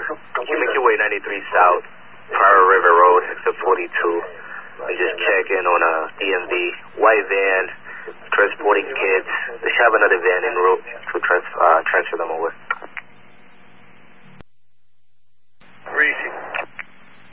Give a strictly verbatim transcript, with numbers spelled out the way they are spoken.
Can you make your way ninety-three South, Pryor River Road, exit forty-two, and just check in on a D M V, white van, transporting kids. They should have another van en route to trans uh, transfer them over.